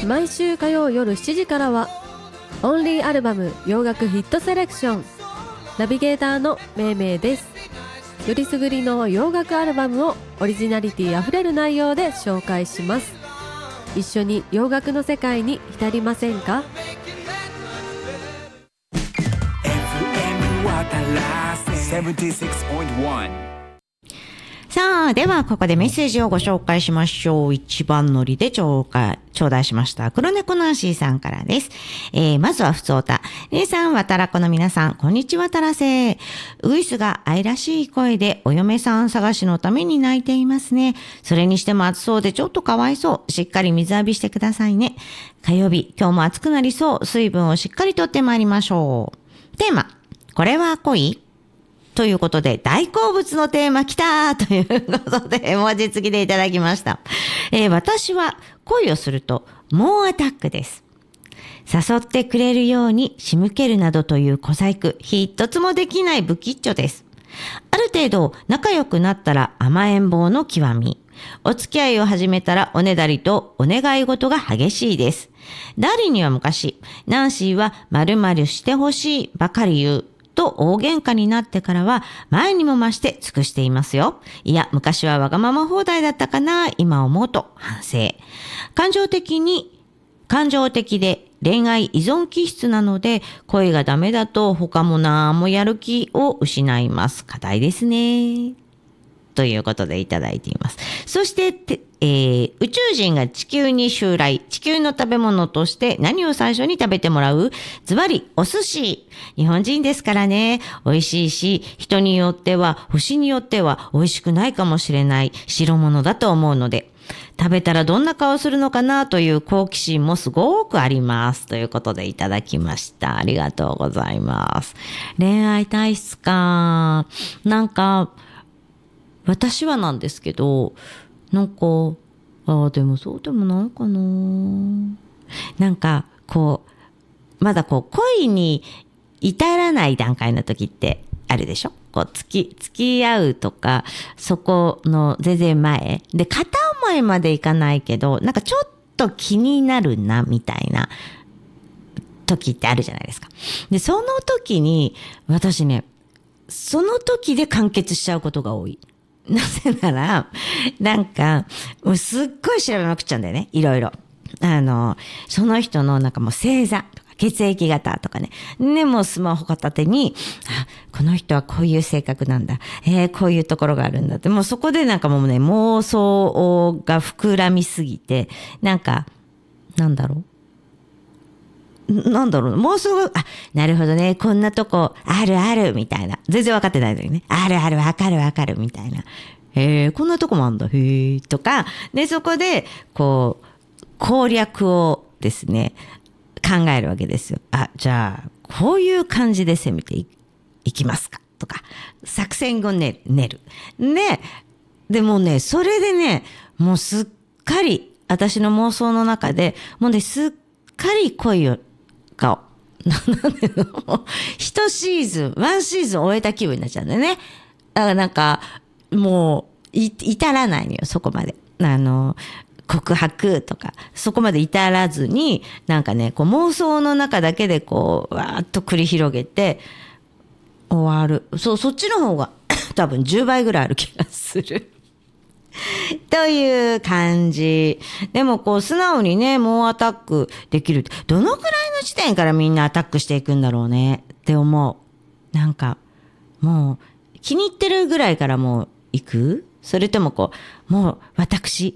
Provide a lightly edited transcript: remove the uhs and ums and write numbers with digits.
毎週火曜夜7時からはオンリーアルバム洋楽ヒットセレクション。ナビゲーターのめいめいです。よりすぐりの洋楽アルバムをオリジナリティあふれる内容で紹介します。一緒に洋楽の世界に浸りませんか？ FM 76.1。 さあ、ではここでメッセージをご紹介しましょう。一番乗りで頂戴しました黒猫ナンシーさんからです。まずはふつおた。姉さん、わたらこの皆さん、こんにちはたらせ。ウグイスが愛らしい声でお嫁さん探しのために泣いていますね。それにしても暑そうでちょっとかわいそう。しっかり水浴びしてくださいね。火曜日、今日も暑くなりそう。水分をしっかりとってまいりましょう。テーマ、これは恋？ということで、大好物のテーマ来たということで、文字付きでいただきました。私は恋をすると猛アタックです。誘ってくれるように仕向けるなどという小細工、一つもできない不吉祥です。ある程度仲良くなったら甘えん坊の極み。お付き合いを始めたらおねだりとお願い事が激しいです。ダーリンには昔、ナンシーは〇〇してほしいばかり言う。と大喧嘩になってからは前にも増して尽くしていますよ。いや、昔はわがまま放題だったかな、今思うと反省。感情的で恋愛依存気質なので、恋がダメだと他も何もやる気を失います。課題ですね。ということでいただいています。そして、宇宙人が地球に襲来、地球の食べ物として何を最初に食べてもらう？ズバリお寿司。日本人ですからね、美味しいし、人によっては、星によっては美味しくないかもしれない代物だと思うので、食べたらどんな顔するのかなという好奇心もすごくあります。ということでいただきました。ありがとうございます。恋愛体質か。なんか、私はなんですけど、なんか、でもそうでもないかな。なんか、まだ恋に至らない段階の時ってあるでしょ？付き合うとか、そこの全然前。で、片思いまでいかないけど、なんかちょっと気になるな、みたいな時ってあるじゃないですか。で、その時に、私ね、その時で完結しちゃうことが多い。なぜなら、なんか、もうすっごい調べまくっちゃうんだよね。いろいろ。その人のなんかもう星座とか血液型とかね。で、もうスマホ片手に、この人はこういう性格なんだ。こういうところがあるんだって。もうそこでなんかもうね、妄想が膨らみすぎて、なんか、なんだろう、妄想が、なるほどね、こんなとこ、あるある、みたいな。全然分かってないのにね。あるある、わかるわかる、みたいな。こんなとこもあんだ、とか。で、そこで、攻略をですね、考えるわけですよ。じゃあ、こういう感じで攻めていきますか、とか。作戦を練る。でもね、それでね、もうすっかり、私の妄想の中で、もうね、すっかり恋を、一シーズン、ワンシーズン終えた気分になっちゃうんだよね。だからなんか、もう、至らないのよ、そこまで。告白とか、そこまで至らずに、なんかね、妄想の中だけでわーっと繰り広げて、終わる。そっちの方が多分10倍ぐらいある気がする。という感じ。でも素直にね、猛アタックできる。どのくらいの時点からみんなアタックしていくんだろうねって思う。なんか、もう気に入ってるぐらいからもう行く？それとももう私